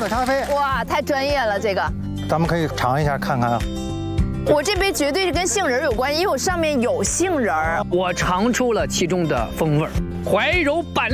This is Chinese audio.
色咖啡。 哇，太专业了这个。 咱们可以尝一下看看啊。 我这杯绝对是跟杏仁有关，因为我上面有杏仁。 我尝出了其中的风味儿。怀柔板